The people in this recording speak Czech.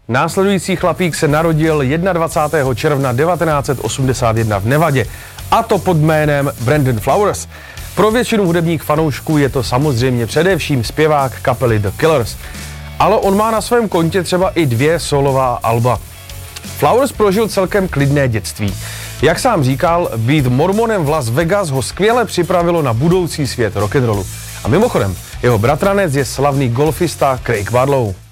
Následující chlapík se narodil 21. června 1981 v Nevadě, a to pod jménem Brandon Flowers. Pro většinu hudebních fanoušků je to samozřejmě především zpěvák kapely The Killers. Ale on má na svém kontě třeba i 2 solová alba. Flowers prožil celkem klidné dětství. Jak sám říkal, být mormonem v Las Vegas ho skvěle připravilo na budoucí svět rock'n'rollu. A mimochodem, jeho bratranec je slavný golfista Craig Barlow.